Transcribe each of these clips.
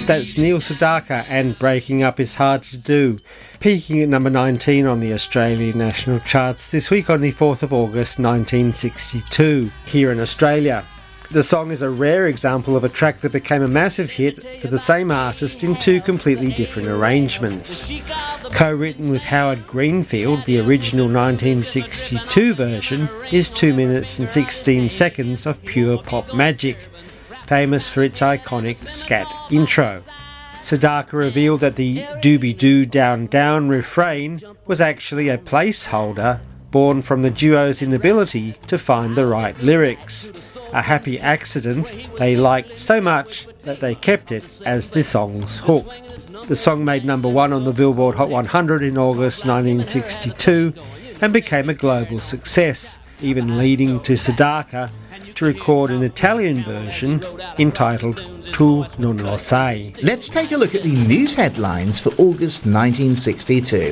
That's Neil Sedaka and Breaking Up Is Hard to Do, peaking at number 19 on the Australian national charts this week on the 4th of August 1962 here in Australia. The song is a rare example of a track that became a massive hit for the same artist in two completely different arrangements. Co-written with Howard Greenfield, the original 1962 version is 2 minutes and 16 seconds of pure pop magic, famous for its iconic scat intro. Sedaka revealed that the Doobie-Doo Down Down refrain was actually a placeholder born from the duo's inability to find the right lyrics. A happy accident they liked so much that they kept it as the song's hook. The song made number 1 on the Billboard Hot 100 in August 1962 and became a global success, even leading to Sedaka to record an Italian version entitled Tu non lo sai. Let's take a look at the news headlines for August 1962.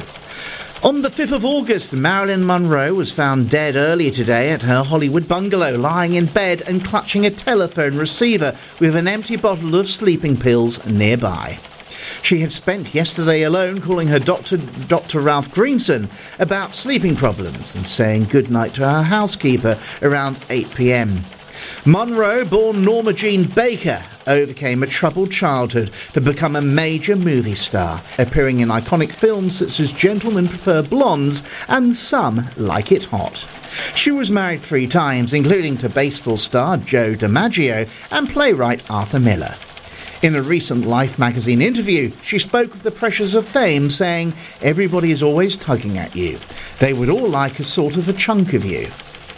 On the 5th of August, Marilyn Monroe was found dead early today at her Hollywood bungalow, lying in bed and clutching a telephone receiver with an empty bottle of sleeping pills nearby. She had spent yesterday alone calling her doctor, Dr. Ralph Greenson, about sleeping problems and saying goodnight to her housekeeper around 8 p.m. Monroe, born Norma Jean Baker, overcame a troubled childhood to become a major movie star, appearing in iconic films such as Gentlemen Prefer Blondes and Some Like It Hot. She was married 3 times, including to baseball star Joe DiMaggio and playwright Arthur Miller. In a recent Life magazine interview, she spoke of the pressures of fame, saying, "Everybody is always tugging at you. They would all like a sort of a chunk of you."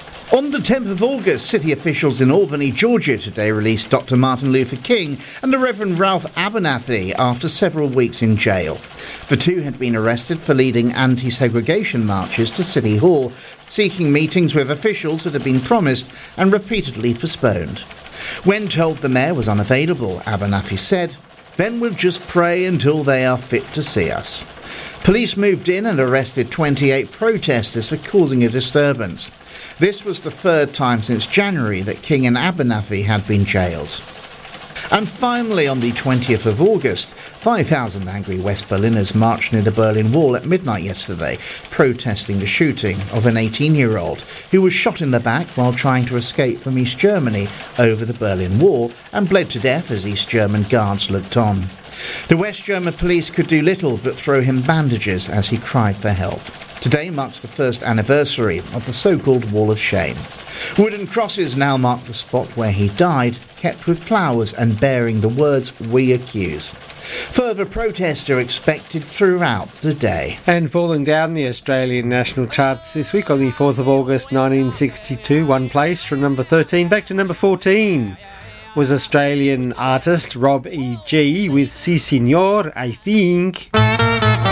On the 10th of August, city officials in Albany, Georgia today released Dr. Martin Luther King and the Reverend Ralph Abernathy after several weeks in jail. The two had been arrested for leading anti-segregation marches to City Hall, seeking meetings with officials that had been promised and repeatedly postponed. When told the mayor was unavailable, Abernathy said, "Then we'll just pray until they are fit to see us." Police moved in and arrested 28 protesters for causing a disturbance. This was the 3rd time since January that King and Abernathy had been jailed. And finally, on the 20th of August, 5,000 angry West Berliners marched near the Berlin Wall at midnight yesterday, protesting the shooting of an 18-year-old who was shot in the back while trying to escape from East Germany over the Berlin Wall and bled to death as East German guards looked on. The West German police could do little but throw him bandages as he cried for help. Today marks the 1st anniversary of the so-called Wall of Shame. Wooden crosses now mark the spot where he died, kept with flowers and bearing the words "We accuse." Further protests are expected throughout the day. And falling down the Australian national charts this week on the 4th of August 1962, one place from number 13 back to number 14, was Australian artist Rob E.G. with Si Signor, I Think.